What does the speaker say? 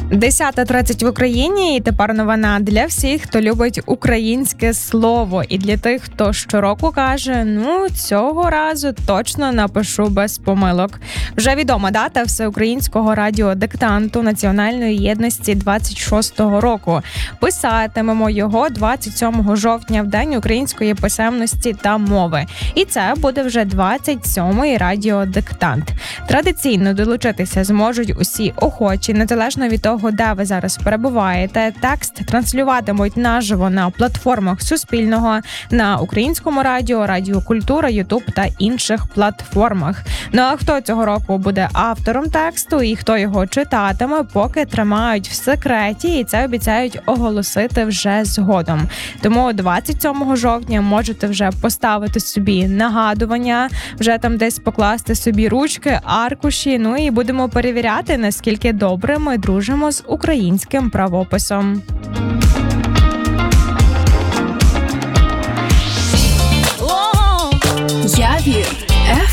10:30 в Україні, і тепер новина для всіх, хто любить українське слово. І для тих, хто щороку каже, цього разу точно напишу без помилок. Вже відома дата Всеукраїнського радіодиктанту Національної єдності 26-го року. Писатимемо його 27 жовтня в День української писемності та мови. І це буде вже 27-й радіодиктант. Традиційно долучитися зможуть усі охочі, незалежно від того, де ви зараз перебуваєте. Текст транслюватимуть наживо на платформах Суспільного, на Українському радіо, Радіо Культура, Ютуб та інших платформах. Ну а хто цього року буде автором тексту і хто його читатиме, поки тримають в секреті, і це обіцяють оголосити вже згодом. Тому 27 жовтня можете вже поставити собі нагадування, вже там десь покласти собі ручки, аркуші, і будемо перевіряти, наскільки добре ми дружимо з українським правописом.